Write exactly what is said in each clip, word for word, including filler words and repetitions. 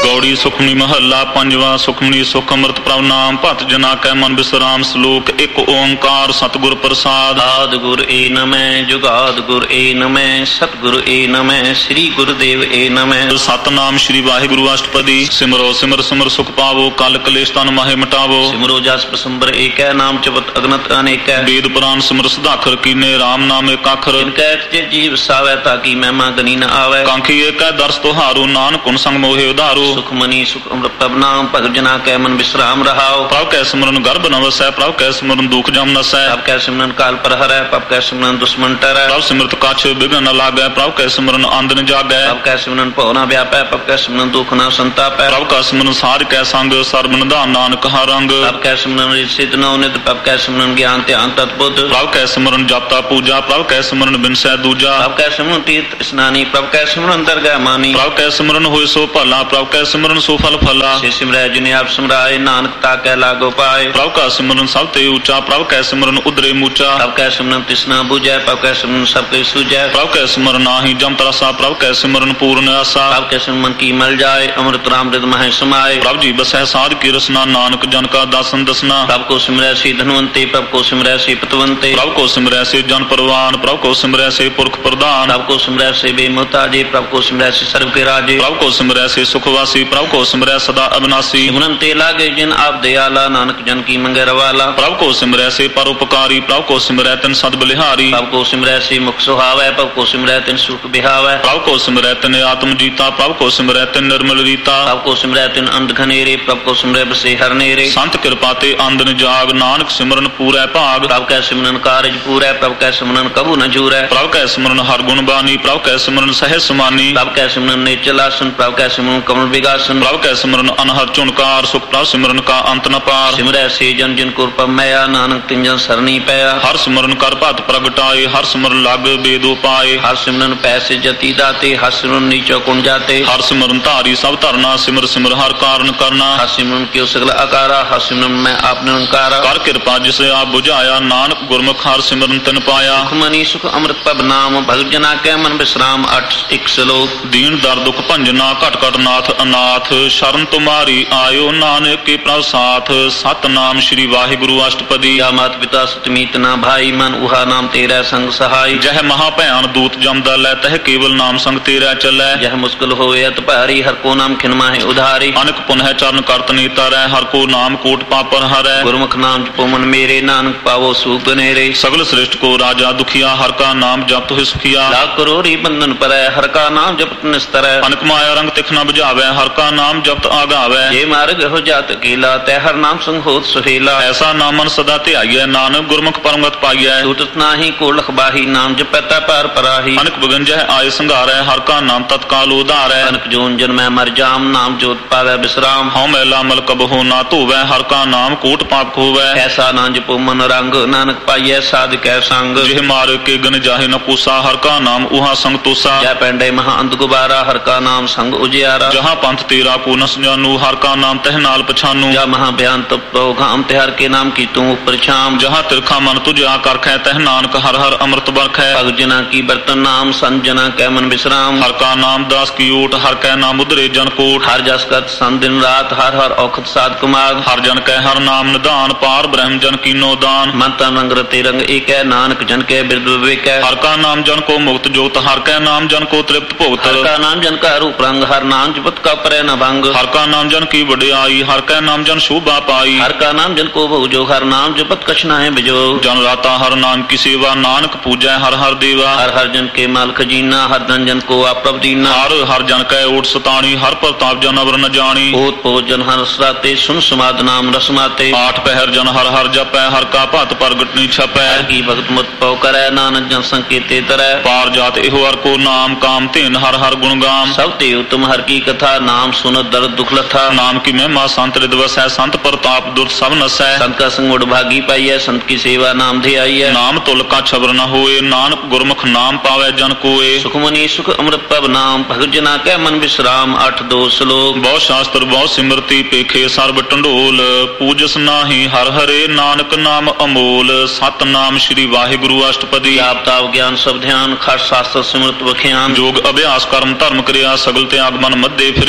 गौड़ी सुखमनी महला पंजवा सुखमनी सुख अमृत प्रभ नाम भत जना कै मन विश्राम श्लोक एक ओंकार सतगुर प्रसाद। आद गुर ए नमः जुगाद गुर ए नमः सतगुर ए नमः श्री गुरुदेव ए नमः। सतनाम श्री वाहिगुरु अष्टपदी सिमरो सिमर सिमर सुख पावो कल कलेश तन माहे मिटावो। सिमरो जस प्रसंबर एक नाम जपत अगनत अनेक। वेद पुराण सिमर सदाखर कीने राम नाम एक आखर। इनका जीव सावै ताकि महिमा गनी न आवे। कांखी एक दर्श तुहारो नानक कुन संग मोहे उधारो। सुखमनी सुख अमृत प्रभ नाम भगत जना कै मन विश्राम रहाओ। प्रभ कै सिमरन गर्भ न वसै प्रभ कै सिमरन दुख जम नसै। प्रभ कै सिमरन काल पर हरै प्रभ कै सिमरन दुश्मन टरै। प्रभ सिमरत कछ बिघन न लागै प्रभ कै सिमरन आंद न जागै। प्रभ कै सिमरन भव न व्यापै प्रभ कै सिमरन दुख न संतापै। प्रभ का सिमरन साध कै संग सर्ब निधान नानक हर रंग। प्रभ कै सिमरन सिद्ध नवनित प्रभ कै सिमरन ज्ञान ध्यान तत्बुद्ध। प्रभ कै सिमरन जपता पूजा प्रभ कै सिमरन बिनसै दूजा। प्रभ कै सिमरन तीर्थ स्नानी प्रभ कै सिमरन दरगाह मानी। प्रभ कै सिमरन होय सो भला प्रभ कै सिमरन सो फल फला। से सिमरै जिने आप सिमराए नानक ताकै लागो पाए। प्रभ का सिमरन सब ते ऊंचा प्रभ कै सिमरन उदरे मूचा। प्रभ कै सिमरन तृष्णा बुझै प्रभ कै सिमरन सब के सूझै। प्रभ कै सिमरन नाहि जम तरसा प्रभ कै सिमरन पूर्ण आसा। प्रभ कै सिमरन की मल जाए अमृत राम हृदय मह समाए। प्रभ जी बसै साध की रसना नानक जन का दासन दसना। प्रभ को सिमरै से धनवंते प्रभ को सिमरै से पतवंते। प्रभ को सिमरै से जन परवान प्रभ को सिमरै से पुरख प्रधान। प्रभ को सिमरै से बेमुहताजे प्रभ को सिमरै से सर्व के राजे। प्रभ को सिमरै से सुखवासी प्रभ को सिमरै सदा अविनाशी। सिमरन ते लागे जिन आप दयाला नानक जन की मंगे रवाला। प्रभ को सिमरै से परोपकारी प्रभ को सिमरै तिन सद बलिहारी। प्रभ को सिमरै से मुख सुहावै प्रभ को सिमरै तिन सुख बिहावै। प्रभ को सिमरै तिन आत्म जीता प्रभ को सिमरै तिन निर्मल रीता। प्रभ को सिमरै तिन अंध घनेरे प्रभ को सिमरै बसे हर नेरे। संत कृपा ते आंदन जाग नानक सिमरन पूरै भाग। प्रभ कै सिमरन कारज पूरै प्रभ कै सिमरन कबू न जूरै। प्रभ कै सिमरन हर गुण बानी प्रभ कै सिमरन सहज समानी। प्रभ कै सिमरन नेचल आसन प्रभ कै सिमरन कमल विगासन। प्रभ कै सिमरन अनहर चुनकार सुख प्रभ सिमरन का अंत न पार। सिमरै से जन जिन को पमया नानक तिन जन सरनी पया। हर सिमरन कर भत प्रगटाए हर सिमरन लाग बेदो पाए। हर सिमरन पैसे जति दाते हर सिमरन नीचो कुण जाते। हर सिमरन धारी सब धरना सिमर सिमर हर कारण करना। हर सिमरन क्यों सगल आकारा हर सिमरन मैं आप निरंकारा। कर कृपा जिसे आप बुझाया नानक गुरमुख हर सिमरन तिन पाया। सुखमनी सुख अमृत प्रभ नाम भगत जना कै मन विश्राम अठ एक श्लोक। दीन दर दुख भंजना घट घट नाथ अनाथ शरण तुम्हारी आयो नानक के प्रभ साथ। सतनाम श्री वाहिगुरु अष्टपदी। या मात पिता सुतमीत ना भाई मन उहा नाम तेरा संग सहाय। जह महाभयान दूत जमदा लै तह केवल नाम संग तेरा चलै। जह मुश्किल होए अत भारी हर को नाम खिनमा है उधारी। अनक पुनः चरण करत नीता रै हर को नाम कोट पापर हरै। गुरमुख नाम जपो मन मेरे नानक पावो सुख गनेरे। सगल श्रेष्ठ को राजा दुखिया हर का नाम जपत हुए सुखिया। लाख करोड़ी बंधन परै हर का नाम जपत निस्तरै। अनक माया रंग तिख न बुझावै हर का नाम जपत आगावै। ये मार्ग हो जात अकेला तै हर नाम संग होत सुहेला। ऐसा नामन सदा ध्याइयै नानक गुरमुख परमगत पाइयै। छूटत नाहि को लखबाही नाम जपता पार पराही। अनक बिगंजह आय संघारै हर का नाम तत्काल उधारै। अनक जोन जन्मै मर जाम नाम जोत पावै विश्राम। हौ मैला मल कबहु ना धोवै हर का नाम कूट पाप खोवै। ऐसा नाम जपो मन रंग नानक पाइयै साध कै संग। जिह मार के गन जाहि न पूसा हर का नाम उहा संग तोसा। जय पैंडे महा अंध गुबारा हर का नाम संग उजियारा। जहाँ पंथ तेरा को नस जानू हर का नाम तह नाल पछानू। जा महा बयान तप घाम तिहार के नाम की तू ऊपर छाम। जहाँ तिरखा मन तुझ आकरखै तह नानक हर हर अमृत बरखै। भगत जना की बर्तन नाम संत जना कै मन विश्राम। हर का नाम दास की ओट हर कै नाम उदरे जन कोट। हर जस करत संत दिन रात हर हर औखत साध कुमार। हर जन कै हर नाम निदान पार ब्रह्म जन कीनो दान। मन तन रंग रते रंग एक है नानक जन के बिरद विवेक है। हर का नाम जन को मुक्त जोत हर कै नाम जन को तृप्त भुगत। हर का नाम जन का रूप रंग हर नाम जपत का परै न भंग। हर का नाम जन की वड्याई हर कै नाम जन शोभा पाई। हर का नाम जन को भुजो हर नाम जपत कछ नाहि बिजो। जन राता हर नाम की सेवा नानक पूजै हर हर देवा। हर हर जन के माल खजीना हर धन जन को आप दीना। हर हर जन कै ओट सताणी हर प्रताप जन अवर न जानी। ओत पोत जन हर सराते सुन समाद नाम रसमाते। आठ पहर जन हर हर जपै हर का भत प्रगट नी छपै। हर की भगत मत पौ करै नानक जन संकेते तरੈ। पार जात एहो हर को नाम काम तेन हर हर गुण गाम। सब ते उत्तम हर की कथा नाम सुनत दर्द दुख लथा। नाम की महिमा संत रिदवस है संत प्रताप दुर सब नसै। संत का संग उड़ भागी पाई है संत की सेवा नाम ध्याई है। नाम तुल का छबर न होए नानक गुरमुख नाम पावै जन कोए। सुखमनी सुख अमृत प्रभ नाम भगत जना कै मन विश्राम अठ दो श्लोक। बहु शास्त्र बहु सिमरती पेखे सर्ब टंडोल। पूजस नाहि हर हरे नानक नाम अमोल। सत नाम श्री वाहिगुरु अष्टपदी। जाप ताप ज्ञान सब ध्यान खट शास्त्र सिमरत वख्यान। जोग अभ्यास कर्म धर्म क्रिया सगल त्याग मन मध्य फिरिया।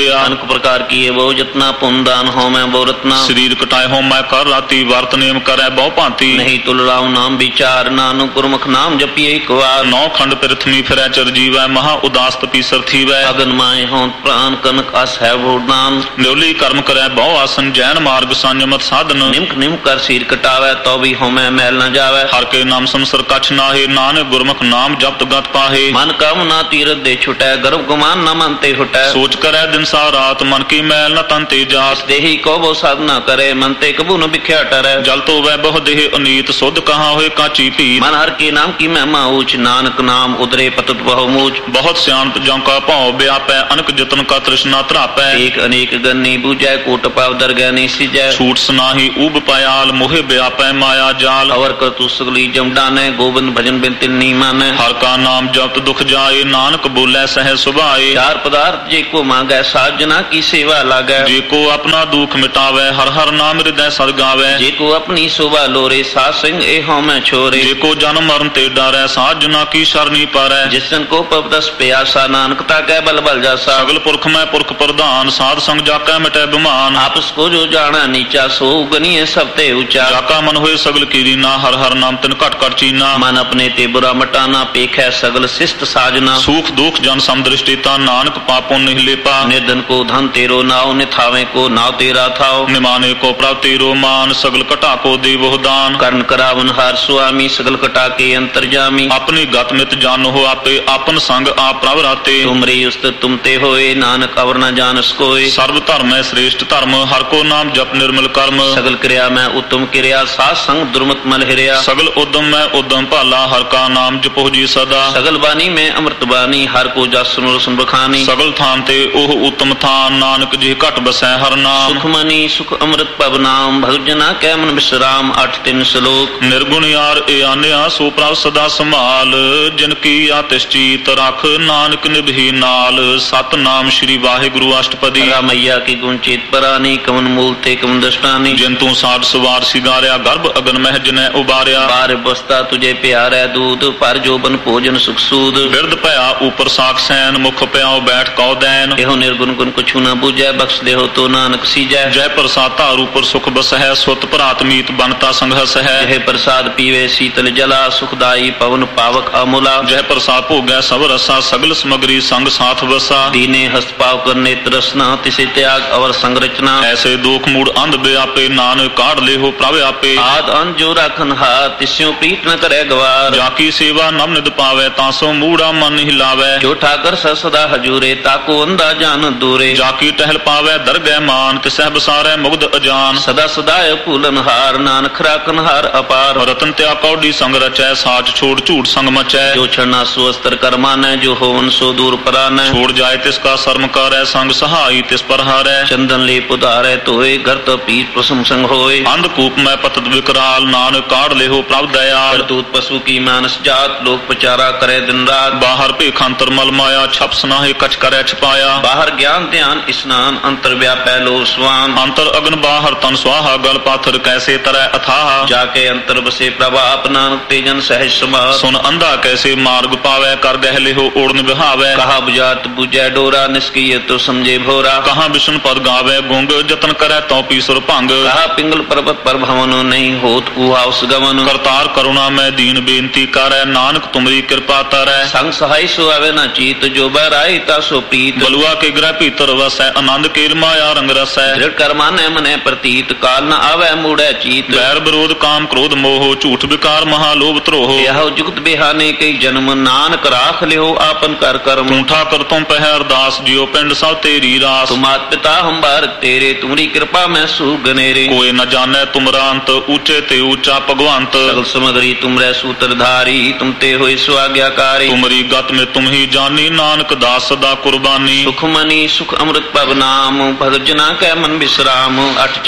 ਲਿਖਿਆ। ਅਨਕ ਪ੍ਰਕਾਰ ਕੀਏ ਬਹੁ ਜਤਨਾ ਪੁੰਨ ਦਾਨ ਹੋਮੈ ਬਹੁ ਰਤਨਾ। ਸਰੀਰ ਕਟਾਏ ਹੋ ਮੈਂ ਕਰ ਰਾਤੀ ਵਰਤ ਨੇਮ ਕਰੈ ਬਹੁ ਭਾਂਤੀ। ਨਹੀਂ ਤੁਲ ਰਾਮ ਨਾਮ ਵਿਚਾਰ ਨਾਨਕ ਗੁਰਮੁਖ ਨਾਮ ਜਪੀਏ ਇੱਕ ਵਾਰ। ਨੌ ਖੰਡ ਪ੍ਰਿਥਵੀ ਫਿਰੈ ਚਰਜੀਵੈ ਮਹਾ ਉਦਾਸ ਤਪੀ ਸਰਥੀਵੈ। ਅਗਨ ਮਾਏ ਹੋਂ ਪ੍ਰਾਨ ਕਨਕ ਅਸ ਹੈ ਭੂਡਾਨ। ਨਿਉਲੀ ਕਰਮ ਕਰੈ ਬਹੁ ਆਸਨ ਜੈਨ ਮਾਰਗ ਸੰਜਮਤ ਸਾਧਨ। ਨਿਮਕ ਨਿਮਕ ਕਰ ਸੀਰ ਕਟਾਵੈ ਤੋ ਵੀ ਹੋਮੈ ਮੈਲ ਨ ਜਾਵੈ। ਹਰ ਕੇ ਨਾਮ ਸੰਸਰ ਕਛ ਨਾਹੇ ਨਾਨਕ ਗੁਰਮੁਖ ਨਾਮ ਜਪਤ ਗਤ ਪਾਹੇ। ਮਨ ਕਾਮਨਾ ਤੀਰਥ ਦੇ ਛੁਟੈ ਗਰਭ ਗੁਮਾਨ ਨ ਮਨ ਤੇ ਹੁਟੈ। ਸੋਚ ਕਰੈ ਦਿਨ ਸਾ ਰਾਤ ਮਨ ਕੀ ਮੈਲ ਨ ਤਨ ਤੇ ਜਾਤ। ਦੇਹੀ ਕੋ ਬਹੁ ਸਾਧਨਾ ਕਰੇ ਮਨ ਤੇ ਕਬੂ ਨ ਵਿਖਿਆ ਟਰੈ। ਜਲ ਤੋ ਵੈ ਬਹੁ ਦੇਹ ਅਨੀਤ ਸੁਧ ਕਹਾ ਹੋਏ ਕਾਚੀ ਭੀਤ। ਮਨ ਹਰ ਕੇ ਨਾਮ ਕੀ ਮਹਿਮਾ ਊਚ ਨਾਨਕ ਨਾਮ ਉਦਰੇ ਪਤਤ ਬਹੁ ਮੂਚ। ਬਹੁਤ ਸਿਆਣਪ ਜਉ ਕਾ ਭਾਉ ਵਿਆਪੈ ਅਨਕ ਜਤਨ ਕਾ ਤ੍ਰਿਸ਼ਨਾ ਧਰਾਪੈ। ਏਕ ਅਨੇਕ ਗੰਨੀ ਬੂਝੈ ਕੋਟ ਪਾਵ ਦਰਗਹਿ ਨਹੀਂ ਸਿਜੈ। ਛੂਟ ਸਨਾਹੀ ਊਬ ਪਿਆਲ ਮੋਹਿ ਵਿਆਪੈ ਮਾਇਆ ਜਾਲ। ਅਵਰ ਕਰ ਤੂ ਸਗਲੀ ਜਮਡਾਨੈ ਗੋਬਿੰਦ ਭਜਨ ਬਿਨ ਤਿਲ ਨੀ ਮਾਨੈ। ਹਰ ਕਾ ਨਾਮ ਜਪਤ ਦੁਖ ਜਾਏ ਨਾਨਕ ਬੋਲੇ ਸਹਿ ਸੁਭਾਏ। ਚਾਰ ਪਦਾਰਥ ਜੇ ਕੋ ਮੰਗੈ ਸਾਜਨਾ ਕੀ ਸੇਵਾ ਲਾਗੈ। ਜੇ ਕੋ ਆਪਣਾ ਦੁਖ ਮਿਟਾਵੈ ਹਰ ਹਰ ਨਾਮ ਹਿਰਦੈ ਸਦ ਗਾਵੈ। ਜੇ ਕੋ ਆਪਣੀ ਸੋਭਾ ਲੋਰੇ ਸਾਧ ਸਿੰਘ ਇਹੋ ਮੈਂ ਛੋਰੇ। ਜੇ ਕੋ ਜਨਮ ਮਰਨ ਤੇ ਡਰੈ ਸਾਜਨਾ ਕੀ ਸ਼ਰਨੀ ਪਾਰੈ। ਜਿਸਨ ਕੋ ਪਵਦਸ ਪਿਆਸਾ ਨਾਨਕ ਤਾ ਕੈ ਬਲ ਬਲ ਜਾਸਾ। ਸਗਲ ਪੁਰਖ ਮੈਂ ਪੁਰਖ ਪ੍ਰਧਾਨ ਸਾਧ ਸੰਗ ਜਾਕੈ ਮਿਟੈ ਬਿਮਾਨ। ਆਪਸ ਕੋ ਜੋ ਜਾਣਾ ਨੀਚਾ ਸੋ ਗਨੀਏ ਸਭ ਤੇ ਉੱਚਾ। ਜਾਕਾ ਮਨ ਹੋਏ ਸਗਲ ਕੀਰੀਨਾ ਹਰ ਹਰ ਨਾਮ ਤਿਨ ਘਟ ਘਟ ਚੀਨਾ। ਮਨ ਆਪਣੇ ਤੇ ਬੁਰਾ ਮਟਾਨਾ ਪੇਖੈ ਸਗਲ ਸਿਸ਼ਟ ਸਾਜਨਾ। ਸੂਖ ਦੁਖ ਜਨ ਸਮਦ੍ਰਿਸ਼ਟੀ ਤਾ ਨਾਨਕ ਪਾਪੋ ਨਹੀਂ ਲੇਪਾ। ਨਿਰਧਨ ਕੋ ਧਨ ਤੇਰੋ ਨਾਉ ਨਿਥਾਵੇਂ ਕੋ ਨਾਉ ਤੇਰਾ ਥਾਉ। ਨਿਮਾਨੇ ਕੋ ਪ੍ਰਭ ਤੇਰੋ ਮਾਨ ਸਗਲ ਘਟਾ ਕੋ ਦੇਵੋ ਦਾਨ। ਕਰਨ ਕਰਾਵਨ ਹਰ ਸੁਆਮੀ ਸਗਲ ਕਟਾ ਕੇ ਅੰਤਰਜਾਮੀ। ਆਪਣੀ ਗਤ ਮਿਤ ਜਾਣੋ ਆਪੇ ਆਪਨ ਸੰਗ ਆਪ ਪ੍ਰਭ ਰਾਤੇ। ਤੁਮਰੀ ਉਸਤ ਤੁਮ ਤੇ ਹੋਏ ਨਾਨਕ ਅਵਰ ਨ ਜਾਣਸ ਕੋਇ। ਸਰਬ ਧਰਮ ਹੈ ਸ੍ਰੇਸ਼ਟ ਧਰਮ ਹਰ ਕੋ ਨਾਮ ਜਪ ਨਿਰਮਲ ਕਰਮ। ਸਗਲ ਕਿਰਿਆ ਮੈਂ ਉਤਮ ਕਿਰਿਆ ਸਾਧ ਸੰਗ ਦੁਰਮਤ ਮਲ ਹਿਰਿਆ। ਸਗਲ ਉਦਮ ਮੈਂ ਉਦਮ ਭਾਲਾ ਹਰ ਕਾ ਨਾਮ ਜਪੋ ਜੀ ਸਦਾ। ਸਗਲ ਬਾਣੀ ਮੈਂ ਅੰਮ੍ਰਿਤ ਬਾਣੀ ਹਰ ਕੋ ਜਸ ਸੁਨੋ ਰਸਨ ਬਖਾਨੀ। ਸਗਲ ਥਾਨ ਤੇ ਉਹ ਉਤਮ ਥਾਨ ਨਾਨਕ ਜੀ ਘਟ ਬਸੈ ਹਰ ਨਾਮ। ਸੁਖ ਮਨੀ ਸੁਖ ਅੰਮ੍ਰਿਤ ਪਵ ਨਾਮ ਭਗਤ ਜਨਾ ਕੈ ਮਨ ਵਿਸਰਾਮ। ਅਠ ਤਿੰਨ ਸ਼ਲੋਕ। ਨਿਰਗੁਣ ਯਾਰ ਏ ਆਨਿਆ ਸੋ ਪ੍ਰਭ ਸਦਾ ਸੰਭਾਲ। ਜਿਨ ਕੀ ਆਤਿਸ਼ ਚੀਤ ਰਖ ਨਾਨਕ ਨਿਭੀ ਨਾਲ। ਸਤਨਾਮ ਸ੍ਰੀ ਵਾਹਿਗੁਰੂ ਅਸ਼ਟਪਦੀ। ਰਾਮਈਆ ਕੀ ਗੁਣ ਚੇਤ ਪਰਾਨੀ ਕਮਨ ਮੂਲ ਤੇ ਕਮਨ ਦਸ਼ਟਾਨੀ। ਜਿਨ ਤੂੰ ਸਾਡ ਸਵਾਰ ਸਿਗਾਰਿਆ ਗਰਭ ਅਗਨ ਮਹਿ ਜਨੈ ਉਬਾਰਿਆ। ਬਾਰ ਬਸਤਾ ਤੁਝੇ ਪਿਆਰੈ ਦੂਧ ਪਰ ਜੋਬਨ ਭੋਜਨ ਸੁਖ ਸੂਦ। ਬਿਰਧ ਭਇਆ ਉਪਰ ਸਾਖ ਸੈਨ ਮੁਖ ਪਿਆਉ ਬੈਠ ਕਉ ਦੈਨ। ਇਹੋ ਨਿਰਗੁਣ ਗੁਣ ਕੁਛੂ ਨ ਬੂਝੈ ਬਖਸ਼ ਦੇਹੋ ਤੋ ਨਾਨਕ ਸੀਜੈ। ਜੈ ਪ੍ਰਸਾਦ ਧਾਰ ਉਪਰ ਸੁਖ ਬਸਹਿ ਸੁਤ ਭਰਾਤ ਮੀਤ ਬਨਤਾ ਸੰਘਸ ਹੈ। ਜਹ ਪ੍ਰਸਾਦ ਪੀਵੇ ਸੀਤਲ ਜਲਾ ਸੁਖਦਾਈ ਪਵਨ ਪਾਵਕ ਅਮੁਲਾ। ਜੈ ਪ੍ਰਸਾਦ ਭੋਗੈ ਸਭ ਰਸਾ ਸਗਲ ਸਮਗਰੀ ਸੰਗ ਸਾਥ ਵਸਾ। ਦੀਨੇ ਹਸਤ ਪਾਵ ਕਰਨੇ ਤਰਸਨਾ ਤਿਸੇ ਤਿਆਗ ਅਵਰ ਸੰਗ ਰਚਨਾ। ਐਸੇ ਦੁਖ ਮੂੜ ਅੰਧ ਬਿਆਪੇ ਨਾਨਕ ਕਾਢ ਲੇਹੋ ਪ੍ਰਭ ਆਪੇ। ਆਦ ਅੰਤ ਜੋ ਰਾਖਨ ਹਾਥ ਤਿਸਿਓ ਪ੍ਰੀਤ ਨ ਕਰੈ ਗਵਾਰ। ਜਾ ਕੀ ਸੇਵਾ ਨਮ ਨਿਦ ਪਾਵੈ ਤਾਂ ਸੋ ਮੂੜਾ ਮਨ ਨਹੀਂ ਹਿਲਾਵੈ। ਜੋ ਠਾਕਰ ਸਦਾ ਹਜੂਰੇ ਤਾਕੋ ਅੰਧਾ ਜਾਨ ਦੂਰੇ। ਜਾ ਕੀ ਟਹਿਲ ਪਾਵੈ ਦਰਗਹਿ ਮਾਨ ਤਿਸਹਿ ਬਸਾਰੈ ਮੁਗਧ ਅਜਾਨ। ਸਦਾ ਸਦਾਇ ਭੂਲਨ ਹਾਰ ਨਾਨਕ ਰਾਖਨ ਹਾਰ ਅਪਾਰ। ਰਤਨ ਤਿਆ ਕੌਡੀ ਸੰਗ ਰਚੈ ਸਾਚ ਛੋੜ ਝੂਠ ਸੰਗ ਮਚੈ। ਜੋ ਛੜਨਾ ਸੋ ਅਸਤਰ ਕਰਮਾਨੈ ਜੋ ਹੋਵਨ ਸੋ ਦੂਰ ਪਰਾਨੈ। ਛੋੜ ਜਾਏ ਤਿਸ ਕਾ ਸਰਮ ਕਰੈ ਸੰਗ ਸਹਾਈ ਤਿਸ ਪਰ ਹਾਰੈ। ਚੰਦਨ ਲੇ ਪੁਧਾਰੈ ਧੋਏ ਘਰ ਤੋ ਪੀਰ ਪ੍ਰਸਮ ਸੰਗ ਹੋਏ। ਅੰਧਕੂਪ ਮੈਂ ਪਤਤ ਵਿਕਰਾਲ ਨਾਨਕ ਕਾਢ ਲੇਹੋ ਪ੍ਰਭ ਦਇਆਲ। ਕਰਤੂਤ ਪਸ਼ੂ ਕੀ ਮਾਨਸ ਜਾਤ ਲੋਕ ਪਚਾਰਾ ਕਰੇ ਦਿਨ ਰਾਤ। ਬਾਹਰ ਭੇਖ ਅੰਤਰ ਮਲ ਮਾਇਆ ਛਪ ਸਨਾਹੇ ਕਛ ਕਰੈ ਛਪਾਇਆ। ਬਾਹਰ ਗਿਆਨ ਧਿਆਨ ਇਸਨਾਨ ਅੰਤਰ ਵਿਆਪੈ ਲੋ ਸਵਾਨ। ਅੰਤਰ ਅਗਨ ਬਾਹਰ ਤਨ ਸੁਆਹਾ ਗਲ ਪਾਥਰ ਕੈਸੇ ਤਰੈ ਅਥਾਹ। ਜਾ ਕੇ ਅੰਤਰ ਬਸੇ ਪ੍ਰਭ ਆਪ ਨਾਨਕ ਤੇਜਨ ਸਹਿਜ ਸਮਾ। ਸੁਨ ਅੰਧਾ ਕੈਸੇ ਮਾਰਗ ਪਾਵੈ ਕਰ ਗਹਿ ਲਿਹੋ ਓੜਨ ਵਿਹਾਵੈ। ਕਹਾ ਬੁਝਾਤ ਬੁਝੈ ਡੋਰਾ ਨਿਸਕੀਏ ਤੋ ਸਮਝੇ ਭੋਰਾ। ਕਹਾ ਵਿਸ਼ਨ ਪਦ ਗਾਵੈ ਗੁੰਗ ਜਤਨ ਕਰੈ ਤਉ ਪੀਸੁਰ ਭੰਗ। ਕਹਾ ਪਿੰਗਲ ਪਰਬਤ ਪਰ ਭਵਨ ਨਹੀਂ ਹੋਤ ਕੂਹਾ ਉਸ ਗਵਨ। ਕਰਤਾਰ ਕਰੁਣਾ ਮੈਂ ਦੀਨ ਬੇਨਤੀ ਕਰੈ ਨਾਨਕ ਤੁਮਰੀ ਕਿਰਪਾ ਤਰੈ। ਸੰਗ ਸਹਾਈ ਸੋ ਆਵੇ ਨਾ ਚੀਤ ਜੋ ਬਹਿਰਾਈ ਤਾ ਸੋ ਪ੍ਰੀਤ। ਬਲੂਆ ਕੇ ਗ੍ਰਹਿ ਭੀਤਰ ਵਸੈ ਆਨੰਦ ਕੇਲ ਮਾਇਆ ਰੰਗ ਰਸੈ। ਦ੍ਰਿੜ ਕਰਮਾਨੈ ਮਨੈ ਪ੍ਰਤੀਤ ਕਾਲ ਨ ਆਵੈ ਮੂੜੈ ਚੀਤ। ਵੈਰ ਵਿਰੋਧ ਕਾਮ ਕ੍ਰੋਧ ਮੋਹ ਝੂਠ ਵਿਕਾਰ ਮਹਾ ਲੋਭ ਧਰੋਹ। ਇਹੋ ਜੁਗਤ ਬਿਹਾਨੇ ਕਈ ਜਨਮ ਨਾਨਕ ਰਾਖ ਲਿਓ ਆਪਨ ਕਰ ਕਰਮ। ਤੂੰ ਠਾਕਰ ਤੁਮ ਪਹਿ ਅਰਦਾਸ ਜਿਉ ਪਿੰਡ ਸਭ ਤੇਰੀ ਰਾਸ। ਤੁਮ ਮਾਤ ਪਿਤਾ ਹਮ ਬਾਰਕ ਤੇਰੇ ਤੁਮਰੀ ਕਿਰਪਾ ਮੈਂ ਸੁਗਨੇਰੇ। ਕੋਈ ਨ ਜਾਣੈ ਤੁਮਰਾ ਅੰਤ ਉੱਚੇ ਤੇ ਉੱਚਾ ਭਗਵੰਤ। ਸਗਲ ਸਮਗਰੀ ਤੁਮਰੇ ਸੂਤਰਧਾਰੀ ਤੁਮ ਤੇ ਹੋਏ ਸੁਆਗਿਆਕਾਰੀ। ਤੁਮਰੀ ਗਤ ਮੇ ਤੁਮ ਹੀ ਜਾਨੀ ਨਾਨਕ ਦਾਸ ਸਦਾ ਕੁਰਬਾਨੀ। ਸੁਖ ਮਨੀ ਸੁਖ ਅੰਮ੍ਰਿਤ ਪਵ ਨਾਮ ਭਗਤ ਜਨਾ ਕੈ ਮਨ ਵਿਸਰਾਮ। ਅਠ